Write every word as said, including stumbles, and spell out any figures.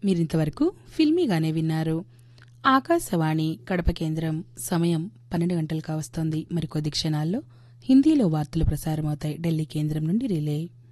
మీరింతవరకు ఫిల్మీగానే విన్నారు. ఆకాశవాణి కడప కేంద్రం సమయం పన్నెండు గంటలు కావస్తోంది. మరికొద్ది క్షణాల్లో హిందీలో వార్తలు ప్రసారమవుతాయి. ఢిల్లీ కేంద్రం నుండి రిలే.